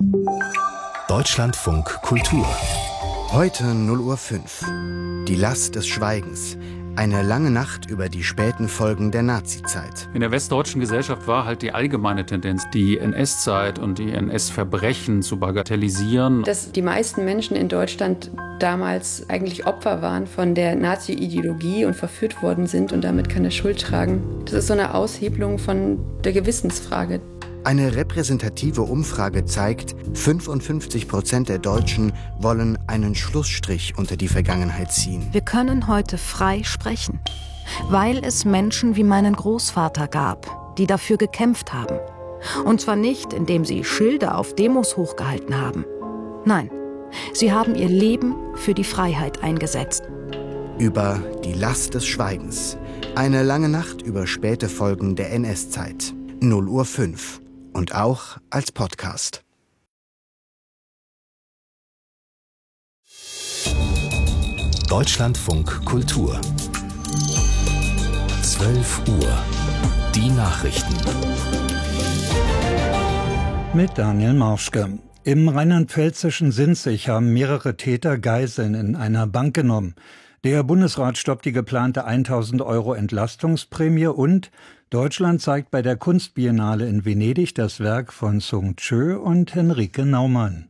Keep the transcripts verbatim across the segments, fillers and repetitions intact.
Deutschlandfunk Kultur. Heute null Uhr fünf. Die Last des Schweigens. Eine lange Nacht über die späten Folgen der Nazizeit. In der westdeutschen Gesellschaft war halt die allgemeine Tendenz, die N S-Zeit und die N S-Verbrechen zu bagatellisieren. Dass die meisten Menschen in Deutschland damals eigentlich Opfer waren von der Nazi-Ideologie und verführt worden sind und damit keine Schuld tragen. Das ist so eine Aushebelung von der Gewissensfrage. Eine repräsentative Umfrage zeigt, fünfundfünfzig Prozent der Deutschen wollen einen Schlussstrich unter die Vergangenheit ziehen. Wir können heute frei sprechen, weil es Menschen wie meinen Großvater gab, die dafür gekämpft haben. Und zwar nicht, indem sie Schilder auf Demos hochgehalten haben. Nein, sie haben ihr Leben für die Freiheit eingesetzt. Über die Last des Schweigens. Eine lange Nacht über späte Folgen der N S-Zeit. null Uhr fünf. Und auch als Podcast. Deutschlandfunk Kultur. zwölf Uhr. Die Nachrichten. Mit Daniel Marschke. Im rheinland-pfälzischen Sinzig haben mehrere Täter Geiseln in einer Bank genommen. Der Bundesrat stoppt die geplante tausend Euro Entlastungsprämie und Deutschland zeigt bei der Kunstbiennale in Venedig das Werk von Sung Tjö und Henrike Naumann.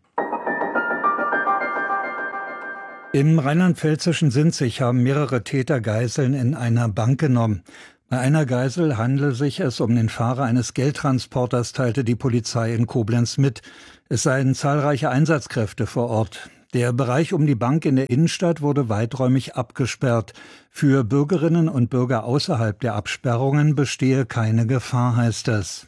Im rheinland-pfälzischen Sinzig haben mehrere Täter Geiseln in einer Bank genommen. Bei einer Geisel handele sich es um den Fahrer eines Geldtransporters, teilte die Polizei in Koblenz mit. Es seien zahlreiche Einsatzkräfte vor Ort. Der Bereich um die Bank in der Innenstadt wurde weiträumig abgesperrt. Für Bürgerinnen und Bürger außerhalb der Absperrungen bestehe keine Gefahr, heißt es.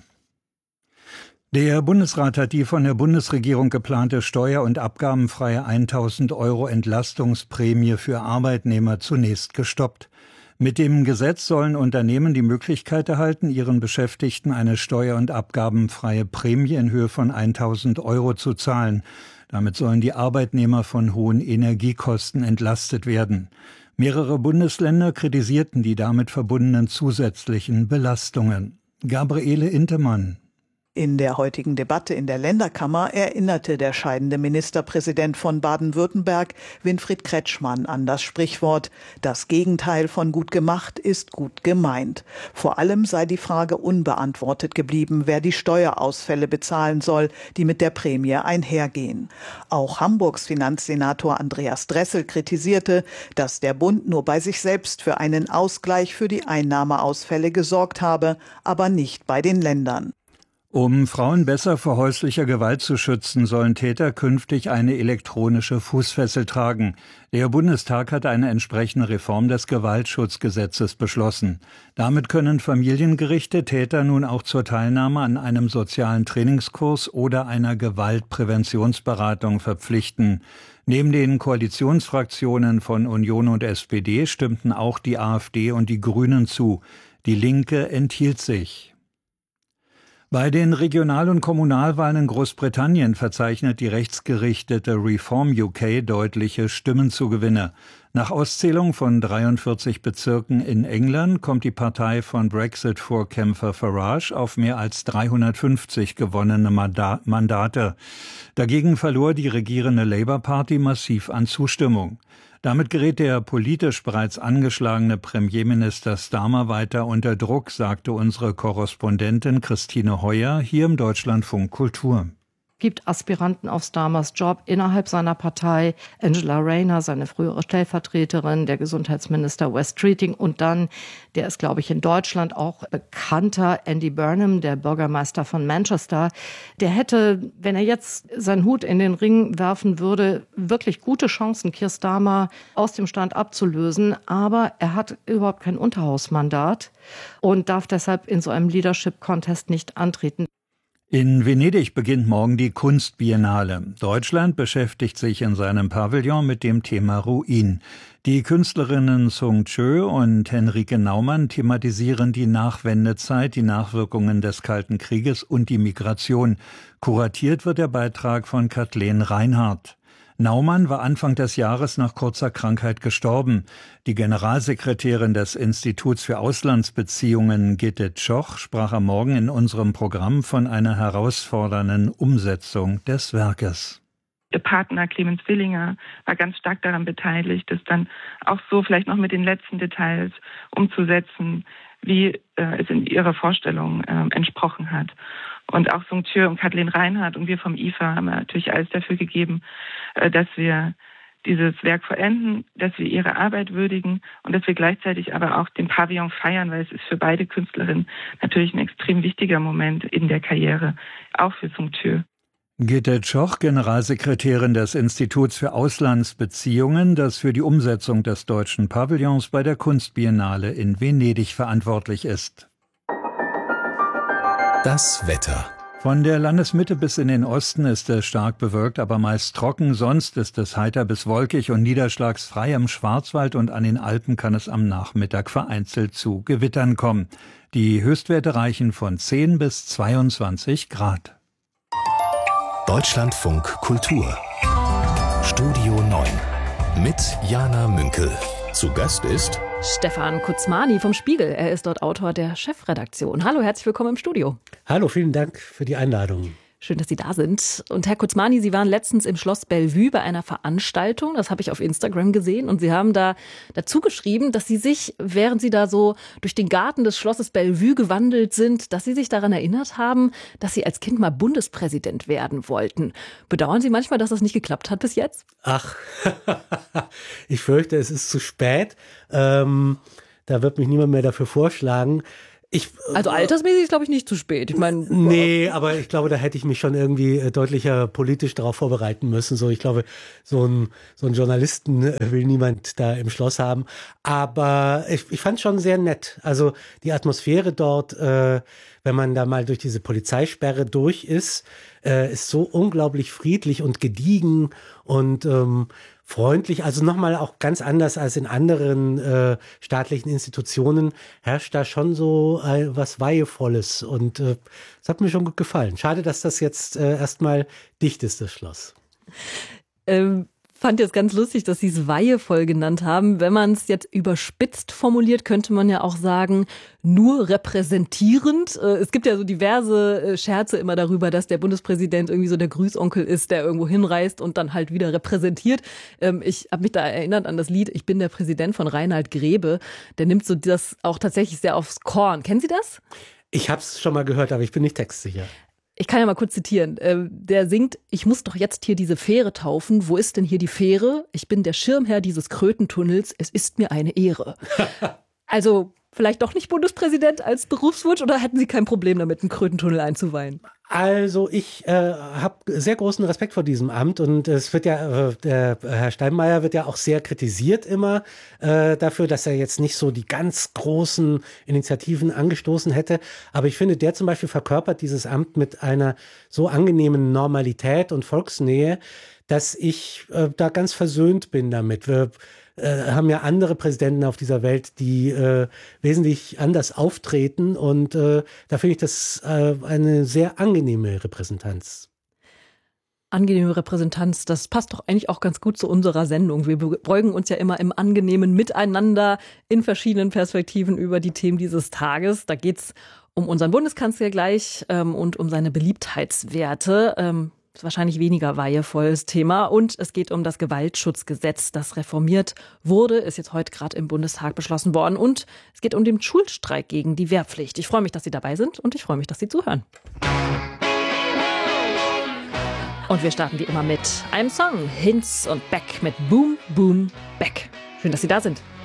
Der Bundesrat hat die von der Bundesregierung geplante steuer- und abgabenfreie tausend Euro Entlastungsprämie für Arbeitnehmer zunächst gestoppt. Mit dem Gesetz sollen Unternehmen die Möglichkeit erhalten, ihren Beschäftigten eine steuer- und abgabenfreie Prämie in Höhe von tausend Euro zu zahlen. Damit sollen die Arbeitnehmer von hohen Energiekosten entlastet werden. Mehrere Bundesländer kritisierten die damit verbundenen zusätzlichen Belastungen. Gabriele Intemann. In der heutigen Debatte in der Länderkammer erinnerte der scheidende Ministerpräsident von Baden-Württemberg, Winfried Kretschmann, an das Sprichwort: Das Gegenteil von gut gemacht ist gut gemeint. Vor allem sei die Frage unbeantwortet geblieben, wer die Steuerausfälle bezahlen soll, die mit der Prämie einhergehen. Auch Hamburgs Finanzsenator Andreas Dressel kritisierte, dass der Bund nur bei sich selbst für einen Ausgleich für die Einnahmeausfälle gesorgt habe, aber nicht bei den Ländern. Um Frauen besser vor häuslicher Gewalt zu schützen, sollen Täter künftig eine elektronische Fußfessel tragen. Der Bundestag hat eine entsprechende Reform des Gewaltschutzgesetzes beschlossen. Damit können Familiengerichte Täter nun auch zur Teilnahme an einem sozialen Trainingskurs oder einer Gewaltpräventionsberatung verpflichten. Neben den Koalitionsfraktionen von Union und S P D stimmten auch die AfD und die Grünen zu. Die Linke enthielt sich. Bei den Regional- und Kommunalwahlen in Großbritannien verzeichnet die rechtsgerichtete Reform U K deutliche Stimmenzugewinne. Nach Auszählung von dreiundvierzig Bezirken in England kommt die Partei von Brexit-Vorkämpfer Farage auf mehr als dreihundertfünfzig gewonnene Mandate. Dagegen verlor die regierende Labour Party massiv an Zustimmung. Damit gerät der politisch bereits angeschlagene Premierminister Starmer weiter unter Druck, sagte unsere Korrespondentin Christine Heuer hier im Deutschlandfunk Kultur. Es gibt Aspiranten auf Starmers Job innerhalb seiner Partei. Angela Rayner, seine frühere Stellvertreterin, der Gesundheitsminister Wes Streeting und dann, der ist, glaube ich, in Deutschland auch bekannter, Andy Burnham, der Bürgermeister von Manchester. Der hätte, wenn er jetzt seinen Hut in den Ring werfen würde, wirklich gute Chancen, Keir Starmer aus dem Stand abzulösen. Aber er hat überhaupt kein Unterhausmandat und darf deshalb in so einem Leadership-Contest nicht antreten. In Venedig beginnt morgen die Kunstbiennale. Deutschland beschäftigt sich in seinem Pavillon mit dem Thema Ruin. Die Künstlerinnen Sung Tjö und Henrike Naumann thematisieren die Nachwendezeit, die Nachwirkungen des Kalten Krieges und die Migration. Kuratiert wird der Beitrag von Kathleen Reinhardt. Naumann war Anfang des Jahres nach kurzer Krankheit gestorben. Die Generalsekretärin des Instituts für Auslandsbeziehungen, Gitte Tschoch, sprach am Morgen in unserem Programm von einer herausfordernden Umsetzung des Werkes. Der Partner Clemens Willinger war ganz stark daran beteiligt, das dann auch so vielleicht noch mit den letzten Details umzusetzen, wie äh, es in ihrer Vorstellung äh, entsprochen hat. Und auch Sung Tjö und Kathleen Reinhardt und wir vom I F A haben natürlich alles dafür gegeben, äh, dass wir dieses Werk vollenden, dass wir ihre Arbeit würdigen und dass wir gleichzeitig aber auch den Pavillon feiern, weil es ist für beide Künstlerinnen natürlich ein extrem wichtiger Moment in der Karriere, auch für Sung Tjö. Gitte Tschoch, Generalsekretärin des Instituts für Auslandsbeziehungen, das für die Umsetzung des deutschen Pavillons bei der Kunstbiennale in Venedig verantwortlich ist. Das Wetter. Von der Landesmitte bis in den Osten ist es stark bewölkt, aber meist trocken. Sonst ist es heiter bis wolkig und niederschlagsfrei. Im Schwarzwald und an den Alpen kann es am Nachmittag vereinzelt zu Gewittern kommen. Die Höchstwerte reichen von zehn bis zweiundzwanzig Grad. Deutschlandfunk Kultur. Studio neun mit Jana Münkel. Zu Gast ist Stefan Kutzmani vom Spiegel. Er ist dort Autor der Chefredaktion. Hallo, herzlich willkommen im Studio. Hallo, vielen Dank für die Einladung. Schön, dass Sie da sind. Und Herr Kutzmani, Sie waren letztens im Schloss Bellevue bei einer Veranstaltung. Das habe ich auf Instagram gesehen. Und Sie haben da dazu geschrieben, dass Sie sich, während Sie da so durch den Garten des Schlosses Bellevue gewandelt sind, dass Sie sich daran erinnert haben, dass Sie als Kind mal Bundespräsident werden wollten. Bedauern Sie manchmal, dass das nicht geklappt hat bis jetzt? Ach, ich fürchte, es ist zu spät. Ähm, da wird mich niemand mehr dafür vorschlagen. Ich, also altersmäßig ist, glaube ich, nicht zu spät. Ich meine, nee, aber ich glaube, da hätte ich mich schon irgendwie deutlicher politisch darauf vorbereiten müssen. So, ich glaube, so ein so ein Journalisten will niemand da im Schloss haben. Aber ich, ich fand es schon sehr nett. Also die Atmosphäre dort, äh, wenn man da mal durch diese Polizeisperre durch ist, äh, ist so unglaublich friedlich und gediegen und ähm, freundlich, also nochmal auch ganz anders als in anderen äh, staatlichen Institutionen, herrscht da schon so äh, was Weihevolles und äh, das hat mir schon gut gefallen. Schade, dass das jetzt äh, erstmal dicht ist, das Schloss. Ähm, fand jetzt ganz lustig, dass Sie es weihevoll genannt haben. Wenn man es jetzt überspitzt formuliert, könnte man ja auch sagen, nur repräsentierend. Es gibt ja so diverse Scherze immer darüber, dass der Bundespräsident irgendwie so der Grüßonkel ist, der irgendwo hinreist und dann halt wieder repräsentiert. Ich habe mich da erinnert an das Lied Ich bin der Präsident von Reinhard Grebe. Der nimmt so das auch tatsächlich sehr aufs Korn. Kennen Sie das? Ich habe es schon mal gehört, aber ich bin nicht textsicher. Ich kann ja mal kurz zitieren. Der singt, ich muss doch jetzt hier diese Fähre taufen. Wo ist denn hier die Fähre? Ich bin der Schirmherr dieses Krötentunnels. Es ist mir eine Ehre. Also vielleicht doch nicht Bundespräsident als Berufswunsch oder hätten Sie kein Problem damit, einen Krötentunnel einzuweihen? Also ich äh, habe sehr großen Respekt vor diesem Amt und es wird ja, äh, der Herr Steinmeier wird ja auch sehr kritisiert immer äh, dafür, dass er jetzt nicht so die ganz großen Initiativen angestoßen hätte. Aber ich finde, der zum Beispiel verkörpert dieses Amt mit einer so angenehmen Normalität und Volksnähe, dass ich äh, da ganz versöhnt bin damit. Wir äh, haben ja andere Präsidenten auf dieser Welt, die äh, wesentlich anders auftreten und äh, da finde ich das äh, eine sehr angenehme Repräsentanz. Angenehme Repräsentanz, das passt doch eigentlich auch ganz gut zu unserer Sendung. Wir beugen uns ja immer im angenehmen Miteinander in verschiedenen Perspektiven über die Themen dieses Tages. Da geht's um unseren Bundeskanzler gleich ähm, und um seine Beliebtheitswerte. Ähm, Das ist wahrscheinlich weniger weihevolles Thema. Und es geht um das Gewaltschutzgesetz, das reformiert wurde, ist jetzt heute gerade im Bundestag beschlossen worden. Und es geht um den Schulstreik gegen die Wehrpflicht. Ich freue mich, dass Sie dabei sind und ich freue mich, dass Sie zuhören. Und wir starten wie immer mit einem Song. Hinz und Beck mit Boom, Boom, Beck. Schön, dass Sie da sind.